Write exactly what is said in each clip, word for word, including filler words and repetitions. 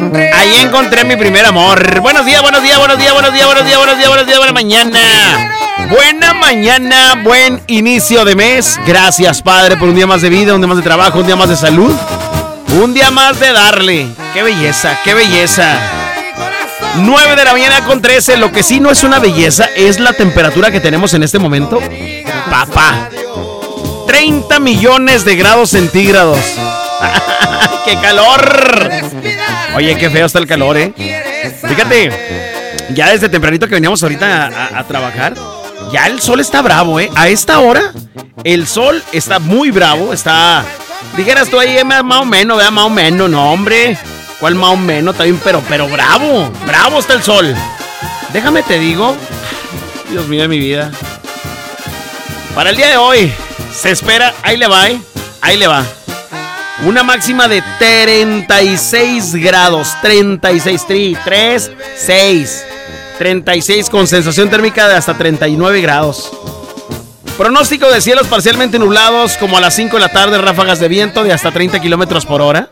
Ahí encontré mi primer amor. Buenos días, buenos días, buenos días, buenos días, buenos días, buenos días, buenos días, buena mañana. Buena mañana, buen inicio de mes. Gracias, Padre, por un día más de vida, un día más de trabajo, un día más de salud. Un día más de darle. Qué belleza, qué belleza. nueve de la mañana con trece. Lo que sí no es una belleza es la temperatura que tenemos en este momento. Papá, treinta millones de grados centígrados. ¡Qué calor! Oye, qué feo está el calor, ¿eh? Fíjate, ya desde tempranito que veníamos ahorita a, a, a trabajar, ya el sol está bravo, ¿eh? A esta hora, el sol está muy bravo, está... Dijeras tú ahí, más o menos, ¿verdad? Más o menos, no, hombre. ¿Cuál más o menos? Está bien, pero, pero bravo, bravo está el sol. Déjame te digo, Dios mío de mi vida. Para el día de hoy, se espera, ahí le va, ¿eh? Ahí le va. Una máxima de treinta y seis grados, treinta y seis, tres, seis, treinta y seis con sensación térmica de hasta treinta y nueve grados. Pronóstico de cielos parcialmente nublados, como a las cinco de la tarde, ráfagas de viento de hasta treinta kilómetros por hora.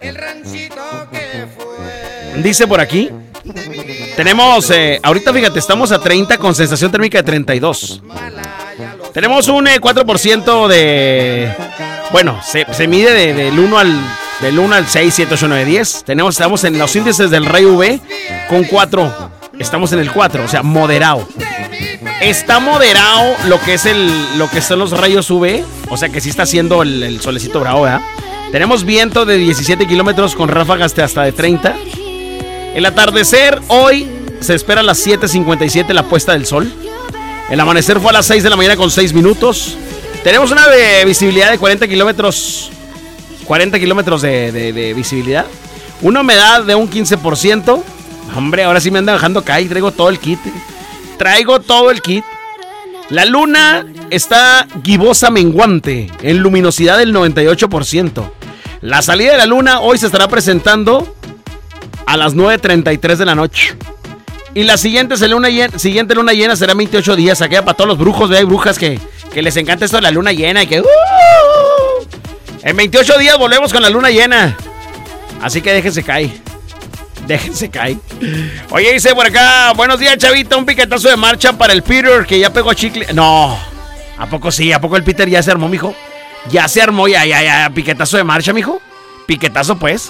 Dice por aquí, tenemos, eh, ahorita fíjate, estamos a treinta con sensación térmica de treinta y dos. Tenemos un eh, cuatro por ciento de... Bueno, se, se mide de, del uno al del uno al seis, siete, ocho, nueve, diez. Tenemos, estamos en los índices del Ray U V con cuatro. Estamos en el cuatro, o sea, moderado. Está moderado lo que es el lo que son los rayos U V, o sea que sí está haciendo el, el solecito bravo, ¿verdad? Tenemos viento de diecisiete kilómetros con ráfagas de hasta de treinta. El atardecer hoy se espera a las siete cincuenta y siete la puesta del sol. El amanecer fue a las seis de la mañana con seis minutos. Tenemos una de visibilidad de cuarenta kilómetros. cuarenta kilómetros de, de, de visibilidad. Una humedad de un quince por ciento. Hombre, ahora sí me andan dejando caer. Traigo todo el kit. Traigo todo el kit. La luna está gibosa menguante en luminosidad del noventa y ocho por ciento. La salida de la luna hoy se estará presentando a las nueve treinta y tres de la noche. Y la siguiente luna llena, siguiente luna llena será veintiocho días. Aquella para todos los brujos, ¿ve? Hay brujas que, que les encanta esto de la luna llena. Y que... Uh, en veintiocho días volvemos con la luna llena. Así que déjense caer. Déjense caer. Oye, dice por acá, buenos días, chavita. Un piquetazo de marcha para el Peter que ya pegó chicle. No, ¿a poco sí? ¿A poco el Peter ya se armó, mijo? Ya se armó, ya, ya, ya. Piquetazo de marcha, mijo. Piquetazo, pues.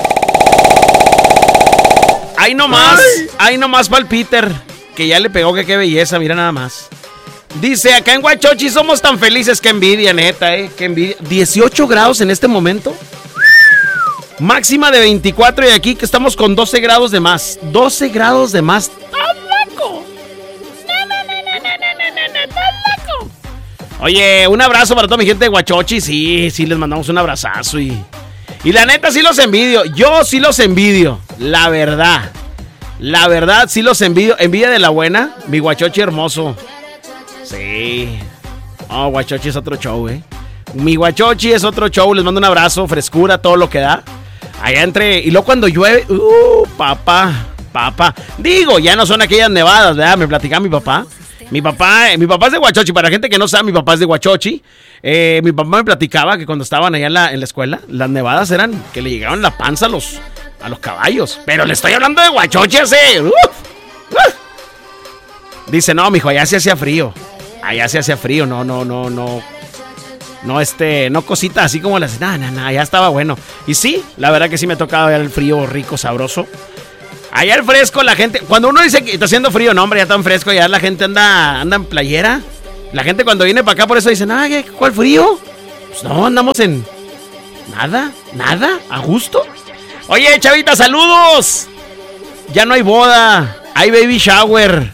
Ahí nomás, Ay. ahí nomás para el Peter, que ya le pegó, que qué belleza, mira nada más. Dice, acá en Huachochi somos tan felices, que envidia, neta, eh, que envidia. dieciocho grados en este momento. Máxima de veinticuatro y aquí que estamos con doce grados de más. doce grados de más. ¡Estás loco! No, no, no, no, no, no, no, no, estás loco. Oye, un abrazo para toda mi gente de Huachochi. Sí, sí, les mandamos un abrazazo y... Y la neta sí los envidio. Yo sí los envidio. La verdad. La verdad sí los envidio. Envidia de la buena. Mi Huachochi hermoso. Sí. Oh, Huachochi es otro show, eh. Mi Huachochi es otro show. Les mando un abrazo. Frescura, todo lo que da. Allá entre... Y luego cuando llueve... Uh, papá. Papá. Digo, ya no son aquellas nevadas, ¿verdad? Me platicaba mi papá. Mi papá, mi papá es de Huachochi. Para la gente que no sabe, mi papá es de Huachochi. Eh, mi papá me platicaba que cuando estaban allá en la, en la escuela, las nevadas eran que le llegaban la panza a los, a los caballos. Pero le estoy hablando de Huachochi ese. Uh, uh. Dice, no, mijo, allá se hacía frío. Allá se hacía frío, no, no, no, no. No, este, no cositas así como las... No, no, no, allá estaba bueno. Y sí, la verdad que sí me tocaba ver el frío rico, sabroso. Allá el fresco, la gente... Cuando uno dice que está haciendo frío, no, hombre, ya tan fresco. Ya la gente anda, anda en playera. La gente cuando viene para acá por eso dicen, ah, ¿cuál frío? Pues no, andamos en... Nada, nada, a gusto. Oye, chavita, saludos. Ya no hay boda, hay baby shower.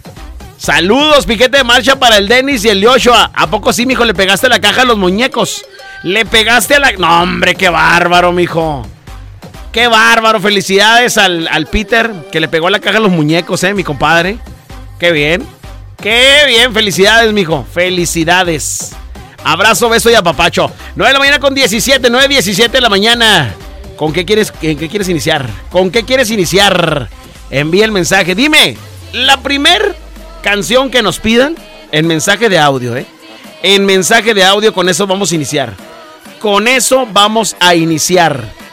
Saludos, piquete de marcha para el Dennis y el Joshua. ¿A poco sí, mijo, le pegaste la caja a los muñecos? Le pegaste a la... No, hombre, qué bárbaro, mijo. Qué bárbaro, felicidades al, al Peter, que le pegó la caja a los muñecos, eh, mi compadre. Qué bien, qué bien, felicidades, mijo, felicidades. Abrazo, beso y apapacho. nueve de la mañana con diecisiete, nueve diecisiete de la mañana. ¿Con qué quieres, en qué quieres iniciar? ¿Con qué quieres iniciar? Envía el mensaje, dime, la primer canción que nos pidan en mensaje de audio, eh. En mensaje de audio, con eso vamos a iniciar. Con eso vamos a iniciar.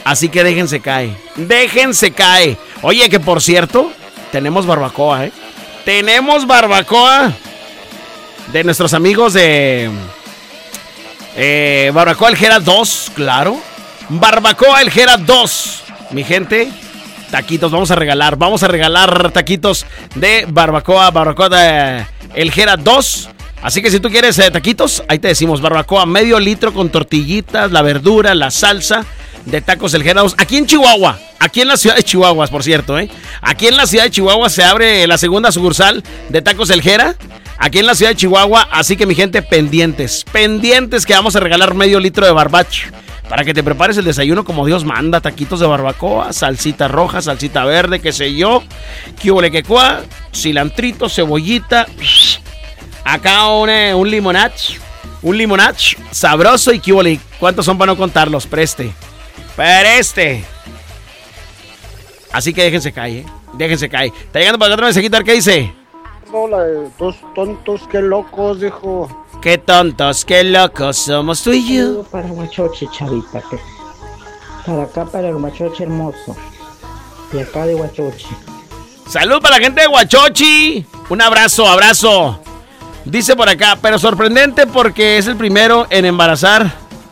Así que déjense caer. Déjense caer. Oye, que por cierto, tenemos barbacoa, ¿eh? Tenemos barbacoa de nuestros amigos de... Eh, barbacoa El Jera dos, claro. Barbacoa El Jera dos. Mi gente, taquitos vamos a regalar. Vamos a regalar taquitos de barbacoa. Barbacoa de El Jera dos. Así que si tú quieres eh, taquitos, ahí te decimos barbacoa medio litro con tortillitas, la verdura, la salsa de Tacos El Jera dos. Aquí en Chihuahua, aquí en la ciudad de Chihuahua, por cierto, ¿eh? Aquí en la ciudad de Chihuahua se abre la segunda sucursal de Tacos El Jera. Aquí en la ciudad de Chihuahua, así que mi gente, pendientes, pendientes que vamos a regalar medio litro de barbacho para que te prepares el desayuno como Dios manda. Taquitos de barbacoa, salsita roja, salsita verde, qué sé yo, qué huele que cuá, cilantrito, cebollita, acá un, eh, un limonach, un limonach sabroso y qué huele. ¿Cuántos son para no contarlos? Preste, preste. Así que déjense caer, ¿eh? Déjense caer. Está llegando para acá otro mensajito, a ver qué dice. Hola, dos tontos, qué locos, dijo. Qué tontos, qué locos somos tú y yo. Para Huachochi, chavita, que para acá, para el Huachochi hermoso. Y acá de Huachochi. Salud para la gente de Huachochi. Un abrazo, abrazo. Dice por acá, pero sorprendente porque es el primero en embarazar.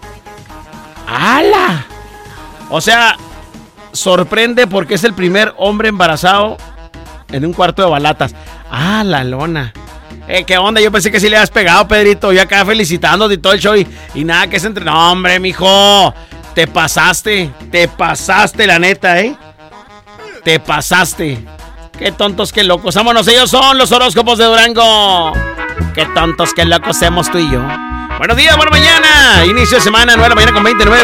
¡Hala! O sea, sorprende porque es el primer hombre embarazado en un cuarto de balatas. ¡Ah, la lona! Eh, ¿qué onda? Yo pensé que sí le habías pegado, Pedrito. Yo acá felicitándote y todo el show. Y, y nada, que es entre... No, hombre, mijo. Te pasaste. Te pasaste, la neta, ¿eh? Te pasaste. Qué tontos, qué locos. Vámonos, ellos son los horóscopos de Durango. Qué tontos, qué locos somos tú y yo. Buenos días, buena mañana. Inicio de semana, nueve de la mañana con veintinueve.